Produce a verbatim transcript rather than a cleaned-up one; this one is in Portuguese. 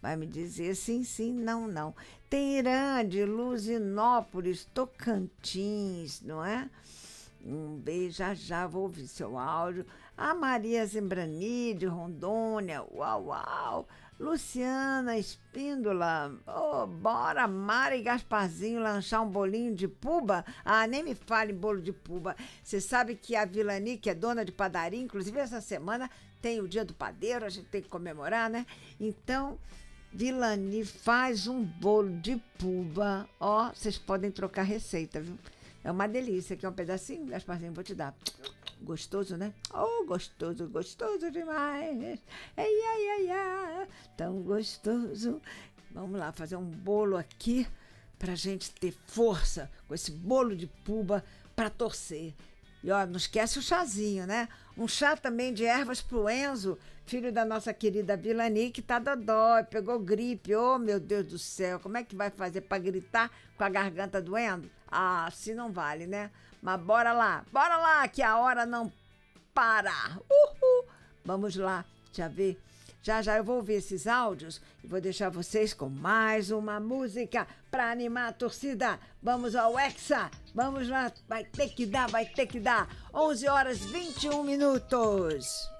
vai me dizer sim, sim, não, não. Tem Irã de Luzinópolis, Tocantins, não é? Um beijo, já já vou ouvir seu áudio. A Maria Zembrani de Rondônia, uau, uau. Luciana Espíndola, oh, bora, Mari Gasparzinho lanchar um bolinho de puba? Ah, nem me fale em bolo de puba. Você sabe que a Vilani, que é dona de padaria, inclusive essa semana tem o dia do padeiro, a gente tem que comemorar, né? Então, Vilani faz um bolo de puba, ó, vocês podem trocar receita, viu? É uma delícia, aqui é um pedacinho, Gasparzinho, vou te dar. Gostoso, né? Oh, gostoso, gostoso demais. Ai, ai, ai, ai, tão gostoso. Vamos lá, fazer um bolo aqui pra gente ter força com esse bolo de puba pra torcer. E ó, não esquece o chazinho, né? Um chá também de ervas pro Enzo, filho da nossa querida Vilani, que tá dodói, pegou gripe. Oh, meu Deus do céu, como é que vai fazer pra gritar com a garganta doendo? Ah, assim não vale, né? Mas bora lá, bora lá, que a hora não para. Uhul. Vamos lá, já ver. Já já eu vou ouvir esses áudios e vou deixar vocês com mais uma música para animar a torcida. Vamos ao Hexa, vamos lá, vai ter que dar, vai ter que dar. onze horas e vinte e um minutos.